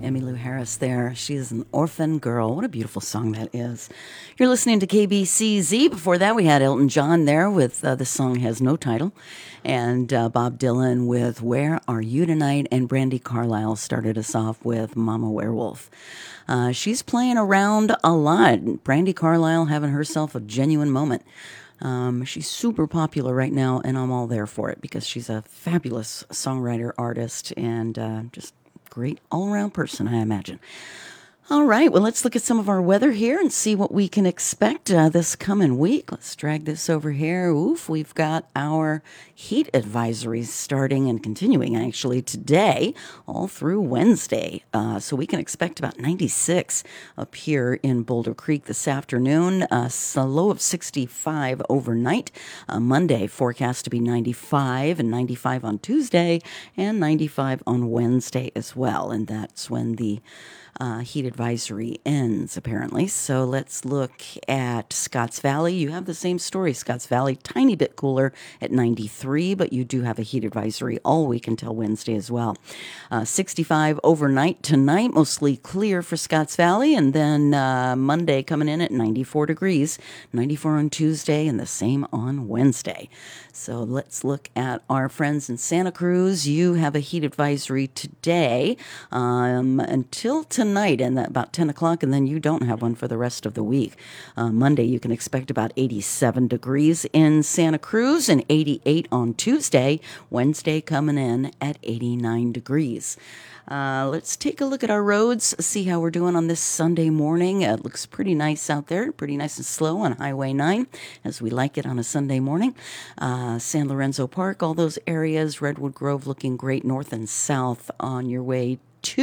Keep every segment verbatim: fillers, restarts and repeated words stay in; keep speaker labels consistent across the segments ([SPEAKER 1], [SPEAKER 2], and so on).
[SPEAKER 1] Emmylou Harris there. She is an orphan girl. What a beautiful song that is. You're listening to K B C Z. Before that, we had Elton John there with uh, the song has no title. And uh, Bob Dylan with Where Are You Tonight? And Brandi Carlile started us off with Mama Werewolf. Uh, she's playing around a lot. Brandi Carlile having herself a genuine moment. Um, she's super popular right now, and I'm all there for it because she's a fabulous songwriter, artist, and uh, just great all-around person, I imagine. All right, well, let's look at some of our weather here and see what we can expect uh, this coming week. Let's drag this over here. Oof, we've got our heat advisories starting and continuing, actually, today, all through Wednesday. Uh, so we can expect about ninety-six up here in Boulder Creek this afternoon. Uh, a low of sixty-five overnight. Uh, Monday, forecast to be ninety-five, and ninety-five on Tuesday, and ninety-five on Wednesday as well. And that's when the Uh, heat advisory ends, apparently. So let's look at Scotts Valley. You have the same story. Scotts Valley, tiny bit cooler at ninety-three, but you do have a heat advisory all week until Wednesday as well. Uh, sixty-five overnight tonight, mostly clear for Scotts Valley, and then uh, Monday coming in at ninety-four degrees, ninety-four on Tuesday, and the same on Wednesday. So let's look at our friends in Santa Cruz. You have a heat advisory today um, until tonight and about ten o'clock, and then you don't have one for the rest of the week. Uh, Monday, you can expect about eighty-seven degrees in Santa Cruz and eighty-eight on Tuesday. Wednesday coming in at eighty-nine degrees. Uh, let's take a look at our roads, see how we're doing on this Sunday morning. Uh, it looks pretty nice out there, pretty nice and slow on Highway nine, as we like it on a Sunday morning. Uh, San Lorenzo Park, all those areas, Redwood Grove looking great north and south on your way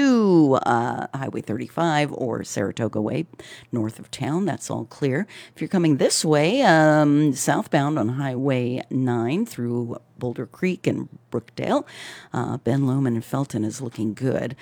[SPEAKER 1] to uh, Highway thirty-five or Saratoga Way, north of town. That's all clear. If you're coming this way, um, southbound on Highway nine through Boulder Creek and Brookdale, uh, Ben Lomond and Felton is looking good.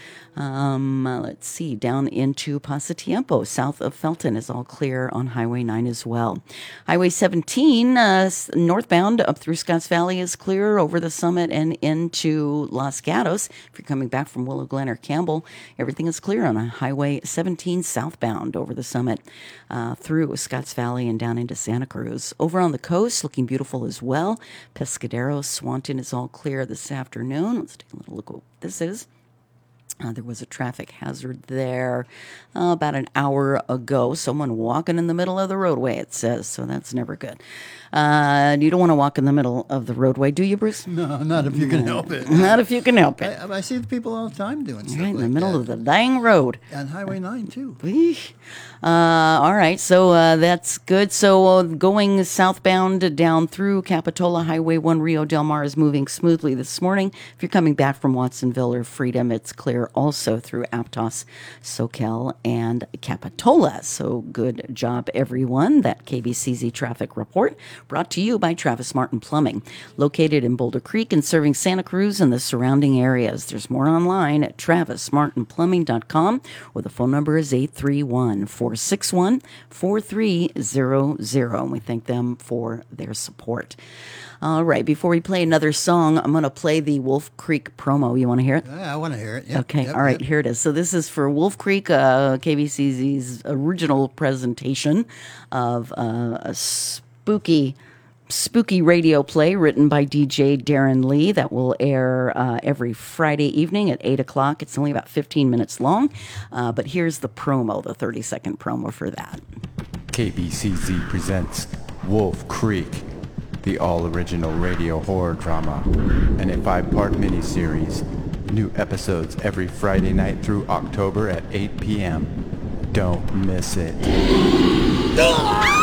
[SPEAKER 1] Um, uh, let's see, down into Pasatiempo, south of Felton is all clear on Highway nine as well. Highway seventeen, uh, northbound up through Scotts Valley is clear over the summit and into Los Gatos. If you're coming back from Willow Glen or Campbell, everything is clear on Highway seventeen southbound over the summit uh, through Scotts Valley and down into Santa Cruz. Over on the coast, looking beautiful as well. Pescadero, Swanton is all clear this afternoon. Let's take a little look at what this is. Uh, there was a traffic hazard there uh, about an hour ago. Someone walking in the middle of the roadway, it says, so that's never good. Uh, you don't want to walk in the middle of the roadway, do you, Bruce?
[SPEAKER 2] No, not if you can help it.
[SPEAKER 1] Not if you can help it.
[SPEAKER 2] I, I see the people all the time doing stuff
[SPEAKER 1] Right in
[SPEAKER 2] like
[SPEAKER 1] the middle
[SPEAKER 2] that.
[SPEAKER 1] of the dang road.
[SPEAKER 2] On Highway nine, too.
[SPEAKER 1] Uh, all right, so uh, that's good. So uh, going southbound down through Capitola, Highway one Rio Del Mar is moving smoothly this morning. If you're coming back from Watsonville or Freedom, it's clear also through Aptos, Soquel, and Capitola. So good job, everyone. That K B C Z traffic report brought to you by Travis Martin Plumbing, located in Boulder Creek and serving Santa Cruz and the surrounding areas. There's more online at travis martin plumbing dot com, or the phone number is eight three one, four six one, four three zero zero, and we thank them for their support. All right, before we play another song, I'm going to play the Wolf Creek promo. You want to hear it?
[SPEAKER 2] Yeah, I want to hear it. Yep,
[SPEAKER 1] okay,
[SPEAKER 2] yep,
[SPEAKER 1] all right,
[SPEAKER 2] yep.
[SPEAKER 1] here it is. So this is for Wolf Creek, uh, K B C Z's original presentation of uh, a spooky spooky radio play written by D J Darren Lee that will air uh, every Friday evening at eight o'clock. It's only about fifteen minutes long, uh, but here's the promo, the thirty-second promo for that.
[SPEAKER 3] K B C Z presents Wolf Creek, the all-original radio horror drama, and a five-part miniseries. New episodes every Friday night through October at eight p.m. Don't miss it.